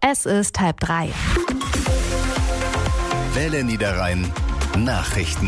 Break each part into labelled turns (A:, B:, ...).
A: Es ist 2:30.
B: Welle Niederrhein Nachrichten.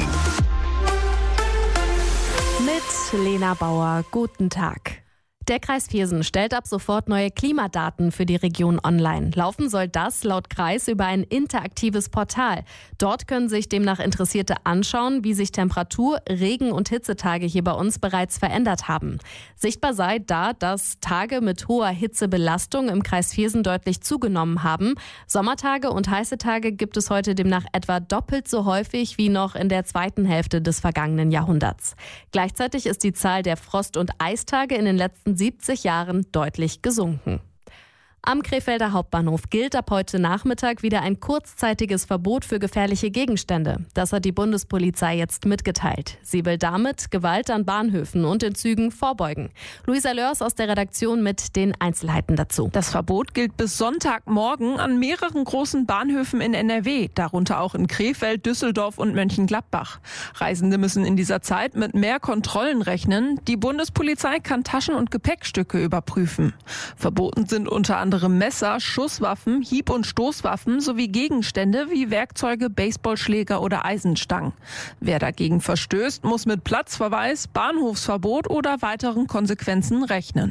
A: Mit Lena Bauer, guten Tag. Der Kreis Viersen stellt ab sofort neue Klimadaten für die Region online. Laufen soll das laut Kreis über ein interaktives Portal. Dort können sich demnach Interessierte anschauen, wie sich Temperatur-, Regen- und Hitzetage hier bei uns bereits verändert haben. Sichtbar sei da, dass Tage mit hoher Hitzebelastung im Kreis Viersen deutlich zugenommen haben. Sommertage und heiße Tage gibt es heute demnach etwa doppelt so häufig wie noch in der zweiten Hälfte des vergangenen Jahrhunderts. Gleichzeitig ist die Zahl der Frost- und Eistage in den letzten 70 Jahren deutlich gesunken. Am Krefelder Hauptbahnhof gilt ab heute Nachmittag wieder ein kurzzeitiges Verbot für gefährliche Gegenstände. Das hat die Bundespolizei jetzt mitgeteilt. Sie will damit Gewalt an Bahnhöfen und in Zügen vorbeugen. Luisa Lörs aus der Redaktion mit den Einzelheiten dazu.
C: Das Verbot gilt bis Sonntagmorgen an mehreren großen Bahnhöfen in NRW, darunter auch in Krefeld, Düsseldorf und Mönchengladbach. Reisende müssen in dieser Zeit mit mehr Kontrollen rechnen. Die Bundespolizei kann Taschen- und Gepäckstücke überprüfen. Verboten sind unter anderem Messer, Schusswaffen, Hieb- und Stoßwaffen sowie Gegenstände wie Werkzeuge, Baseballschläger oder Eisenstangen. Wer dagegen verstößt, muss mit Platzverweis, Bahnhofsverbot oder weiteren Konsequenzen rechnen.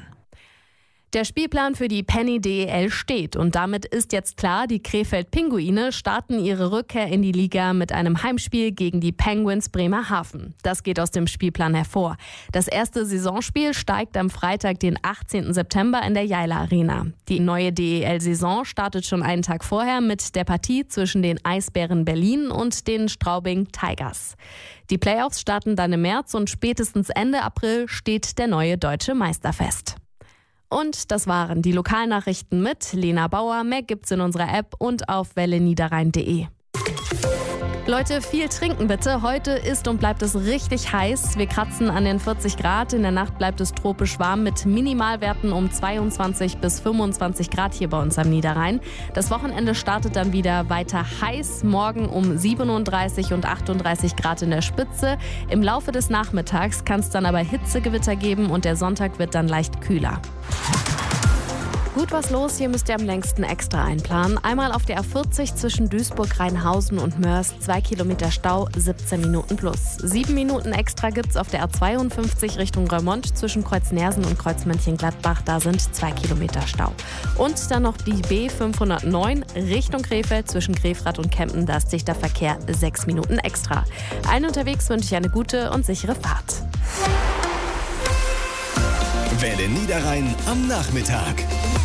A: Der Spielplan für die Penny DEL steht und damit ist jetzt klar, die Krefeld-Pinguine starten ihre Rückkehr in die Liga mit einem Heimspiel gegen die Penguins Bremerhaven. Das geht aus dem Spielplan hervor. Das erste Saisonspiel steigt am Freitag, den 18. September in der Jaila Arena. Die neue DEL-Saison startet schon einen Tag vorher mit der Partie zwischen den Eisbären Berlin und den Straubing Tigers. Die Playoffs starten dann im März und spätestens Ende April steht der neue deutsche Meister fest. Und das waren die Lokalnachrichten mit Lena Bauer. Mehr gibt's in unserer App und auf welleniederrhein.de. Leute, viel trinken bitte. Heute ist und bleibt es richtig heiß. Wir kratzen an den 40 Grad. In der Nacht bleibt es tropisch warm mit Minimalwerten um 22 bis 25 Grad hier bei uns am Niederrhein. Das Wochenende startet dann wieder weiter heiß. Morgen um 37 und 38 Grad in der Spitze. Im Laufe des Nachmittags kann es dann aber Hitzegewitter geben und der Sonntag wird dann leicht kühler. Gut was los, hier müsst ihr am längsten extra einplanen. Einmal auf der A40 zwischen Duisburg, Rheinhausen und Mörs, 2 Kilometer Stau, 17 Minuten plus. 7 Minuten extra gibt's auf der A52 Richtung Reumont zwischen Kreuz-Nersen und Kreuz-Mönchengladbach, da sind 2 Kilometer Stau. Und dann noch die B509 Richtung Krefeld zwischen Grefrath und Kempen, da ist dichter Verkehr, 6 Minuten extra. Allen unterwegs wünsche ich eine gute und sichere Fahrt.
B: Welle Niederrhein am Nachmittag.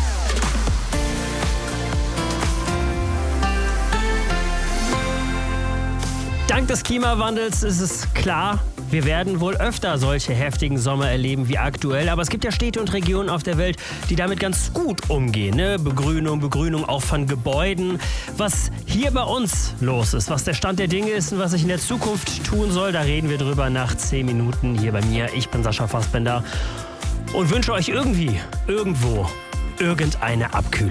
D: Dank des Klimawandels ist es klar, wir werden wohl öfter solche heftigen Sommer erleben wie aktuell. Aber es gibt ja Städte und Regionen auf der Welt, die damit ganz gut umgehen. Ne? Begrünung auch von Gebäuden. Was hier bei uns los ist, was der Stand der Dinge ist und was sich in der Zukunft tun soll, da reden wir drüber nach 10 Minuten hier bei mir. Ich bin Sascha Fassbender und wünsche euch irgendwo, irgendeine Abkühlung.